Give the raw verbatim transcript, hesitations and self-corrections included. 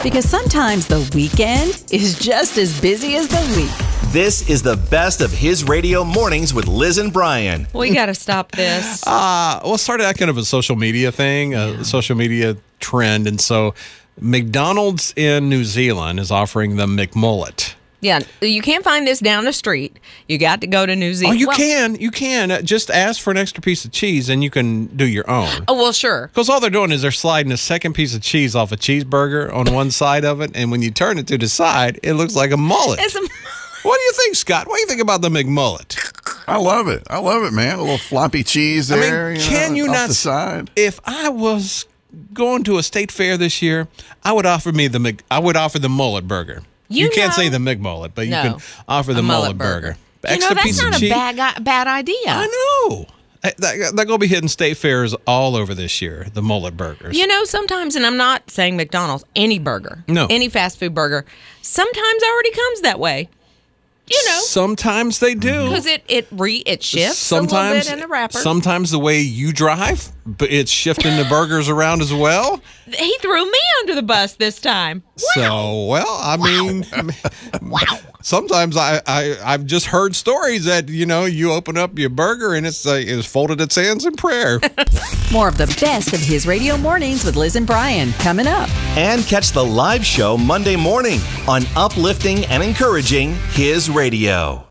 Because sometimes the weekend is just as busy as the week. This is the best of His Radio Mornings with Liz and Brian. We got to stop this. Uh, well, it started out kind of a social media thing, a social media trend. And so McDonald's in New Zealand is offering the McMullet. Yeah, you can't find this down the street. You got to go to New Oh, Zealand. you well, can. You can. Uh, Just ask for an extra piece of cheese and you can do your own. Oh, well, sure. Because all they're doing is they're sliding a second piece of cheese off a cheeseburger on one side of it. And when you turn it to the side, it looks like a mullet. It's a, What do you think, Scott? What do you think about the McMullet? I love it. I love it, man. A little floppy cheese I there. mean, you can know, you off not? the side? If I was going to a state fair this year, I would offer me the Mc, I would offer the mullet burger. You You, can't know- say the McMullet, but No, you can offer the a mullet mullet burger. burger. You Extra know, that's piece not of a cheese. bad, i- bad idea. I know. I- that- They're going to be hitting state fairs all over this year, the mullet burgers. You know, sometimes, and I'm not saying McDonald's, any burger, No. any fast food burger, sometimes already comes that way. You know, Sometimes they do. because it it re it shifts sometimes, a little bit in the wrapper. Sometimes the way you drive, but it's shifting the burgers around as well. He threw me under the bus this time. So, well, I mean, wow. Sometimes I, I, I've just heard stories that, you know, you open up your burger and it's, uh, it's folded its hands in prayer. More of the best of His Radio Mornings with Liz and Brian coming up. And catch the live show Monday morning on Uplifting and Encouraging His Radio.